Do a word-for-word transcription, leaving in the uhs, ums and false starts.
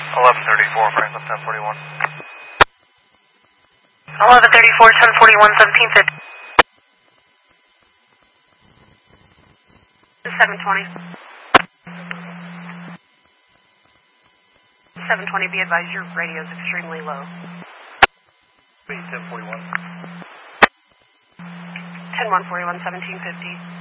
eleven thirty-four, Franklin ten forty-one. eleven thirty-four, ten forty-one, seventeen fifty. seven twenty. seven twenty, be advised your radio is extremely low. ten forty-one. ten one forty-one, seventeen fifty.